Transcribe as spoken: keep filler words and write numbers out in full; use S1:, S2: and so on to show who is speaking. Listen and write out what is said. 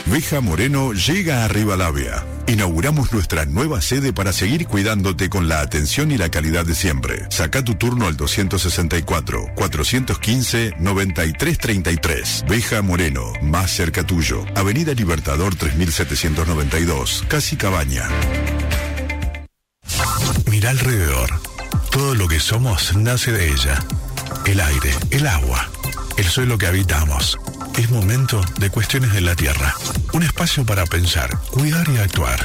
S1: Veja Moreno llega a Rivadavia. Inauguramos nuestra nueva sede para seguir cuidándote con la atención y la calidad de siempre. Saca tu turno al doscientos sesenta y cuatro, cuatrocientos quince, noventa y tres treinta y tres. Veja Moreno, más cerca tuyo. Avenida Libertador tres mil setecientos noventa y dos, Casi Cabaña.
S2: Mira alrededor. Todo lo que somos nace de ella. El aire, el agua, el suelo que habitamos. Es momento de Cuestiones de la Tierra. Un espacio para pensar, cuidar y actuar.